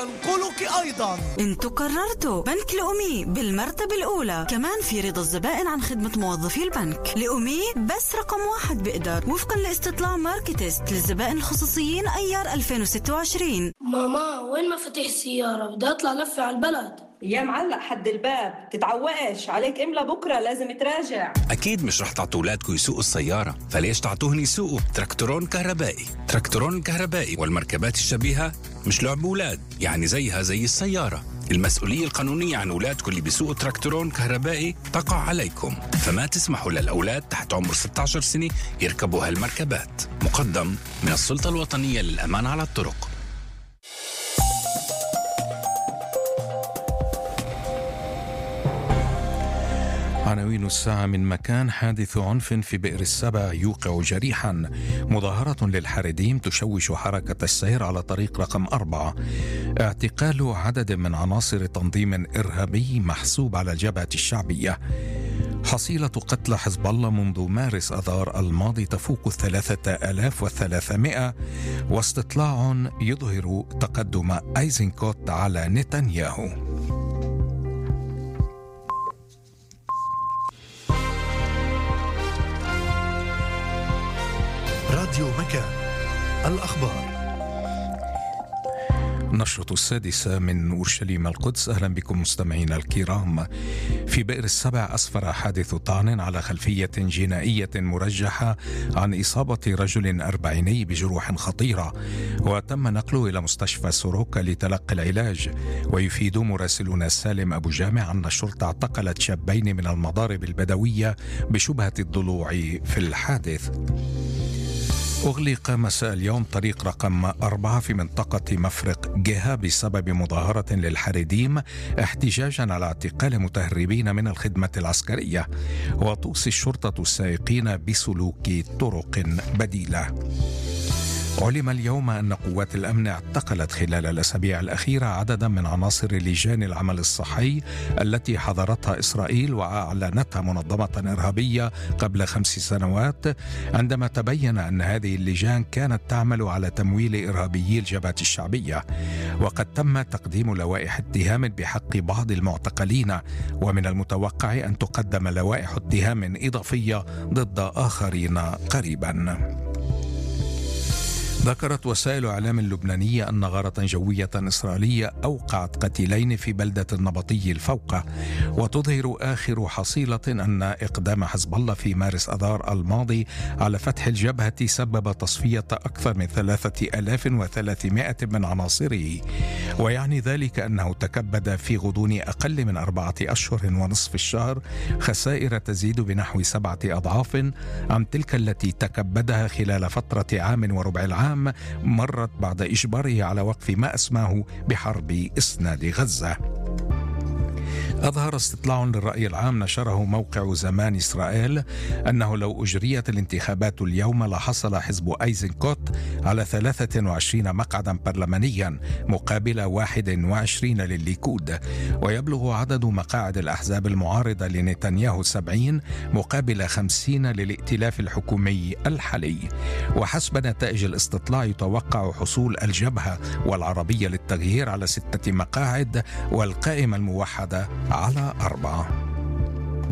وينقلك أيضا. انتوا قررتوا بنك لأمي بالمرتبة الأولى، كمان في رضا الزبائن عن خدمة موظفي البنك. لأمي بس رقم 1 بقدر وفقا لاستطلاع ماركتست للزبائن الخصوصيين أيار 2026. ماما وين مفاتيح السيارة؟ بدي أطلع لفة على البلد. يا معلق حد الباب، تتعوقش عليك املا بكرة لازم تراجع. أكيد مش رح تعطوا أولادكم يسوقوا السيارة، فليش تعطوهن يسوقوا تراكتورون كهربائي؟ تراكتورون الكهربائي والمركبات الشبيهة مش لعب أولاد، يعني زيها زي السيارة. المسؤولية القانونية عن أولادكم اللي بيسوقوا تراكتورون كهربائي تقع عليكم، فما تسمحوا للأولاد تحت عمر 16 سنة يركبوا هالمركبات. مقدم من السلطة الوطنية للأمان على الطرق. عناوين الساعة من مكان: حادث عنف في بئر السبع يوقع جريحا، مظاهرة للحريديم تشوش حركة السير على طريق رقم 4، اعتقال عدد من عناصر تنظيم إرهابي محسوب على الجبهة الشعبية، حصيلة قتلى حزب الله منذ مارس أذار الماضي تفوق 3300، واستطلاع يظهر تقدم أيزنكوت على نتنياهو. راديو مكان، الأخبار. نشرة 6 من أورشليم القدس. أهلا بكم مستمعينا الكرام. في بئر السبع أسفر حادث طعن على خلفية جنائية مرجحة عن إصابة رجل 40 بجروح خطيرة، وتم نقله إلى مستشفى سوروكا لتلقي العلاج. ويفيد مراسلنا سالم أبو جامع أن الشرطة اعتقلت شابين من المضارب البدوية بشبهة الضلوع في الحادث. أغلق مساء اليوم طريق رقم 4 في منطقة مفرق جهة بسبب مظاهرة للحريديم احتجاجا على اعتقال متهربين من الخدمة العسكرية، وتوصي الشرطة السائقين بسلوك طرق بديلة. علم اليوم أن قوات الأمن اعتقلت خلال الأسابيع الأخيرة عددا من عناصر لجان العمل الصحي التي حظرتها إسرائيل وأعلنتها منظمة إرهابية قبل 5 سنوات، عندما تبين أن هذه اللجان كانت تعمل على تمويل إرهابيي الجبهة الشعبية. وقد تم تقديم لوائح اتهام بحق بعض المعتقلين، ومن المتوقع أن تقدم لوائح اتهام إضافية ضد آخرين قريبا. ذكرت وسائل إعلام لبنانية أن غارة جوية إسرائيلية أوقعت قتيلين في بلدة النبطي الفوقة، وتظهر آخر حصيلة أن إقدام حزب الله في مارس أذار الماضي على فتح الجبهة سبب تصفية أكثر من 3300 من عناصره، ويعني ذلك أنه تكبد في غضون أقل من 4 أشهر ونصف الشهر خسائر تزيد بنحو 7 أضعاف عن تلك التي تكبدها خلال فترة عام وربع العام مرت بعد إجباره على وقف ما أسماه بحرب إسناد غزة. أظهر استطلاع للرأي العام نشره موقع زمان إسرائيل أنه لو أجريت الانتخابات اليوم لحصل حزب أيزنكوت على 23 مقعدا برلمانيا مقابل 21 للليكود، ويبلغ عدد مقاعد الأحزاب المعارضة لنتنياهو 70 مقابل 50 للائتلاف الحكومي الحالي. وحسب نتائج الاستطلاع يتوقع حصول الجبهة والعربية للتغيير على 6 مقاعد والقائمة الموحدة على 4.